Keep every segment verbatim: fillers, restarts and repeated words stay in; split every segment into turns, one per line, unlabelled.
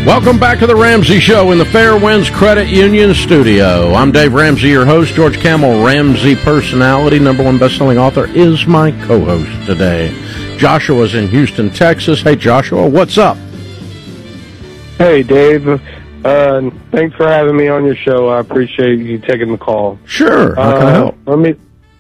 Welcome back to the Ramsey Show in the Fairwinds Credit Union studio. I'm Dave Ramsey, your host. George Camel, Ramsey personality, number one best-selling author, is my co-host today. Joshua's in Houston, Texas. Hey, Joshua, what's up?
Hey, Dave. Uh, thanks for having me on your show. I appreciate you taking the call.
Sure. How can
uh,
I help?
Let me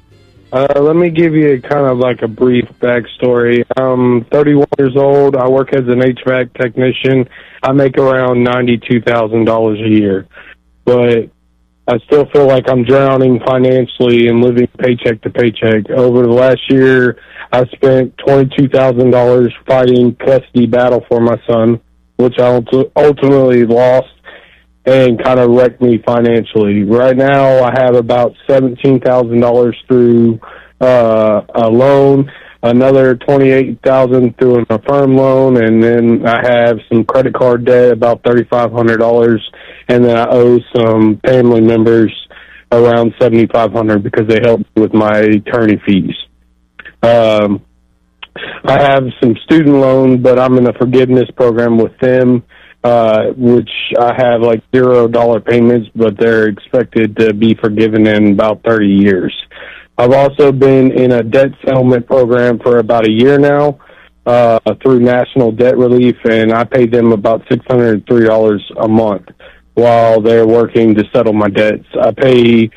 uh, let me give you kind of like a brief backstory. I'm thirty-one years old. I work as an H V A C technician. I make around ninety-two thousand dollars a year, but I still feel like I'm drowning financially and living paycheck to paycheck. Over the last year, I spent twenty-two thousand dollars fighting custody battle for my son, which I ultimately lost and kind of wrecked me financially. Right now, I have about seventeen thousand dollars through uh, a loan, another twenty-eight thousand dollars through an Affirm loan, and then I have some credit card debt, about thirty-five hundred dollars, and then I owe some family members around seventy-five hundred dollars because they helped me with my attorney fees. Um, I have some student loans, but I'm in a forgiveness program with them, uh, which I have like zero dollar payments, but they're expected to be forgiven in about thirty years. I've also been in a debt settlement program for about a year now, uh, through National Debt Relief, and I pay them about six hundred three dollars a month while they're working to settle my debts. I pay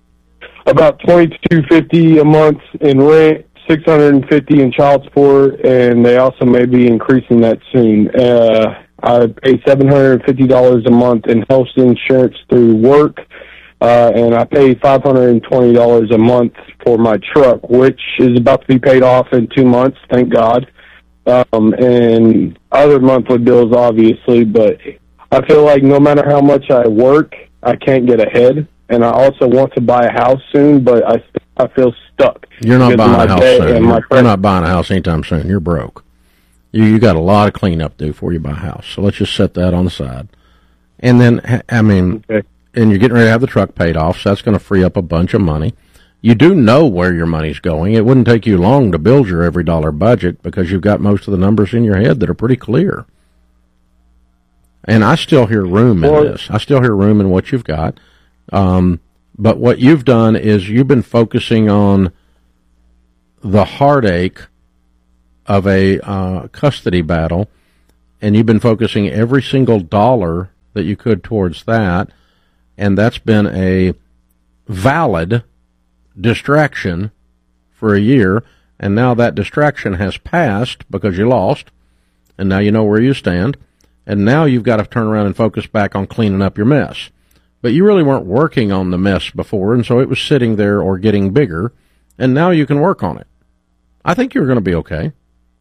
about twenty-two fifty a month in rent, six hundred fifty in child support, and they also may be increasing that soon. Uh, I pay seven hundred fifty dollars a month in health insurance through work, uh, and I pay five hundred twenty dollars a month for my truck, which is about to be paid off in two months, thank God, um, and other monthly bills, obviously, but I feel like no matter how much I work, I can't get ahead, and I also want to buy a house soon, but I, I feel stuck.
You're not buying a house soon. You're, you're not buying a house anytime soon. You're broke. You you got a lot of cleanup to do before you buy a house. So let's just set that on the side. And then, I mean, okay. And you're getting ready to have the truck paid off, so that's going to free up a bunch of money. You do know where your money's going. It wouldn't take you long to build your every dollar budget because you've got most of the numbers in your head that are pretty clear. And I still hear room in well, this. I still hear room in what you've got. Um, but what you've done is you've been focusing on the heartache of a uh, custody battle, and you've been focusing every single dollar that you could towards that, and that's been a valid distraction for a year, and now that distraction has passed because you lost, and now you know where you stand, and now you've got to turn around and focus back on cleaning up your mess. But you really weren't working on the mess before, and so it was sitting there or getting bigger, and now you can work on it. I think you're going to be okay.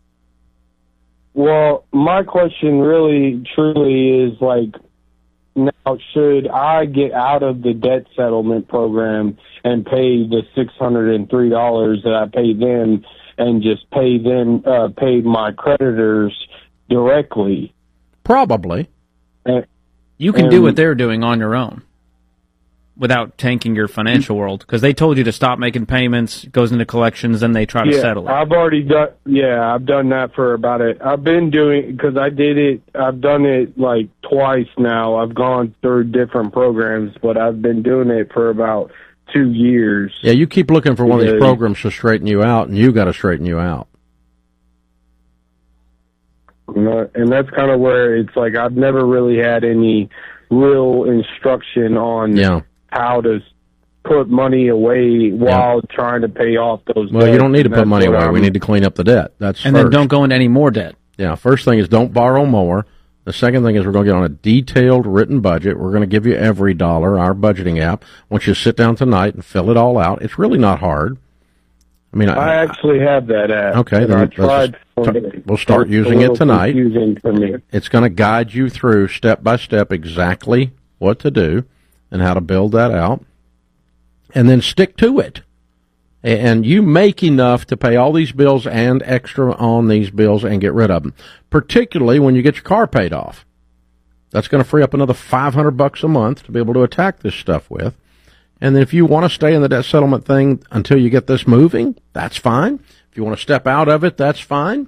Well, my question really, truly is like, now, should I get out of the debt settlement program and pay the six hundred three dollars that I pay them and just pay them, uh, pay my creditors directly?
Probably.
And, you can and, do what they're doing on your own without tanking your financial world, because they told you to stop making payments, goes into collections, and they try to
yeah,
settle it.
I've already done, yeah, I've done that for about it. I've been doing, because I did it, I've done it like twice now. I've gone through different programs, but I've been doing it for about two years.
Yeah, you keep looking for one of these programs to straighten you out, and you got to straighten you out.
And that's kind of where it's like I've never really had any real instruction on yeah. how to put money away while yeah. trying to pay off those
well, debts. You don't need to put money away. I'm, we need to clean up the debt. That's
And
first.
Then don't go into any more debt.
Yeah, first thing is don't borrow more. The second thing is we're going to get on a detailed written budget. We're going to give you every dollar, our budgeting app. I want you to sit down tonight and fill it all out. It's really not hard. I mean, I,
I actually have that app.
Okay, then
I tried.
T- we'll start
it's
using it tonight.
For me.
It's going to guide you through step by step exactly what to do and how to build that out, and then stick to it. And you make enough to pay all these bills and extra on these bills and get rid of them, particularly when you get your car paid off. That's going to free up another five hundred bucks a month to be able to attack this stuff with. And then if you want to stay in the debt settlement thing until you get this moving, that's fine. If you want to step out of it, that's fine.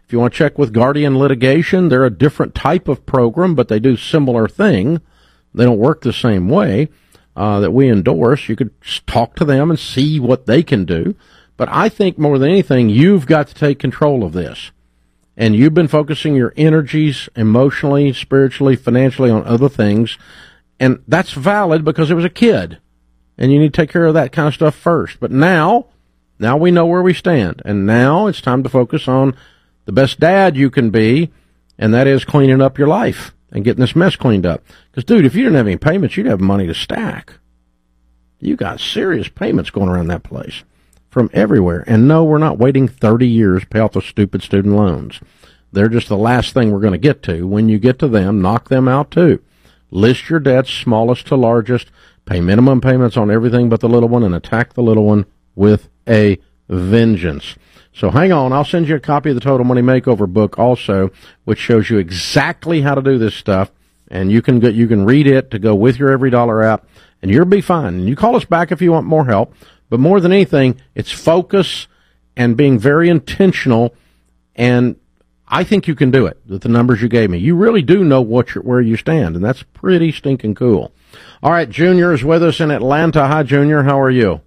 If you want to check with Guardian Litigation, they're a different type of program, but they do similar thing. They don't work the same way uh, that we endorse. You could talk to them and see what they can do. But I think more than anything, you've got to take control of this. And you've been focusing your energies emotionally, spiritually, financially on other things. And that's valid because it was a kid. And you need to take care of that kind of stuff first. But now, now we know where we stand. And now it's time to focus on the best dad you can be, and that is cleaning up your life and getting this mess cleaned up. Because, dude, if you didn't have any payments, you'd have money to stack. You got serious payments going around that place from everywhere. And no, we're not waiting thirty years to pay off those stupid student loans. They're just the last thing we're going to get to. When you get to them, knock them out too. List your debts, smallest to largest, pay minimum payments on everything but the little one, and attack the little one with a vengeance. So hang on, I'll send you a copy of the Total Money Makeover book also, which shows you exactly how to do this stuff, and you can go, you can read it to go with your Every Dollar app, and you'll be fine. And you call us back if you want more help. But more than anything, it's focus and being very intentional, and I think you can do it with the numbers you gave me. You really do know what you're, where you stand, and that's pretty stinking cool. All right, Junior is with us in Atlanta. Hi, Junior. How are you?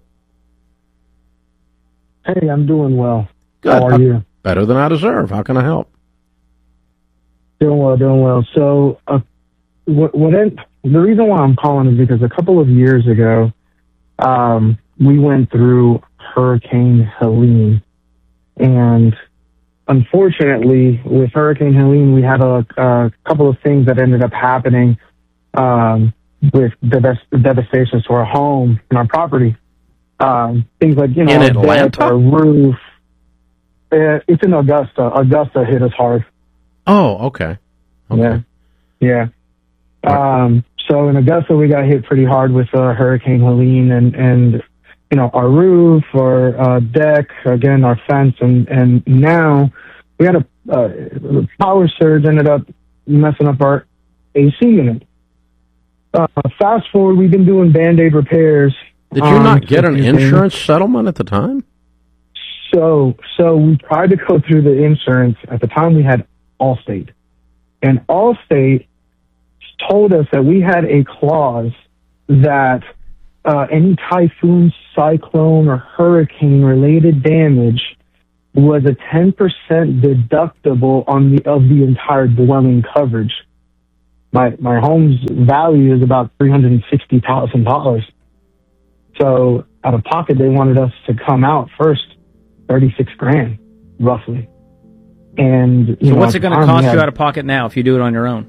Hey, I'm doing well.
Good.
How are you?
Better than I deserve. How can I help?
Doing well, doing well. So, uh, what, what it, the reason why I'm calling is because a couple of years ago, um, we went through Hurricane Helene, and unfortunately, with Hurricane Helene, we had a, a couple of things that ended up happening um, with devast- devastation to our home and our property. Um, things like, you know,
in
our
Atlanta?
deck, our roof. Uh, it's in Augusta. Augusta hit us hard.
Oh, okay. okay.
Yeah. Yeah. Um, so in Augusta, we got hit pretty hard with uh, Hurricane Helene, and, and, you know, our roof, our uh, deck, again, our fence, and, and now we had a uh, power surge ended up messing up our A C unit. Uh, fast forward, we've been doing Band-Aid repairs.
Did you um, not get an insurance things. settlement at the time?
So, so we tried to go through the insurance. At the time, we had Allstate. And Allstate told us that we had a clause that uh, any typhoon, cyclone, or hurricane-related damage was a ten percent deductible on the of the entire dwelling coverage. My my home's value is about three hundred sixty thousand dollars. So out of pocket, they wanted us to come out first, thirty-six grand, roughly. And you
so
know,
what's it going to cost you out of pocket now if you do it on your own?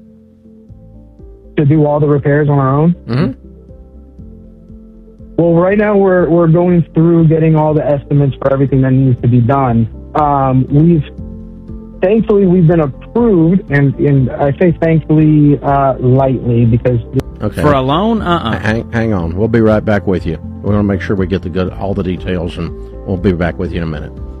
To do all the repairs on our own?
Mm-hmm.
Well, right now we're we're going through getting all the estimates for everything that needs to be done. Um, we've thankfully we've been approved, and, and I say thankfully uh, lightly because.
Okay.
For a loan? Uh-uh.
Hang, hang on. We'll be right back with you. We want to make sure we get the good, all the details, and we'll be back with you in a minute.